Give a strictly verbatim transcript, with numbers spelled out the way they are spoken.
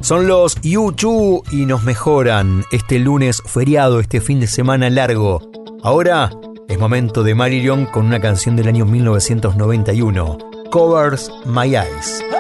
Son los U dos y nos mejoran este lunes feriado, este fin de semana largo. Ahora es momento de Marillion con una canción del año mil novecientos noventa y uno, Covers My Eyes.